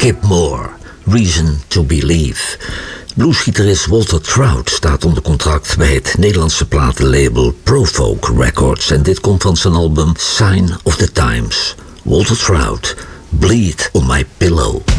Kip Moore, Reason to Believe. Bluesgitarist Walter Trout staat onder contract bij het Nederlandse platenlabel Profolk Records. En dit komt van zijn album Sign of the Times. Walter Trout, Bleed on My Pillow.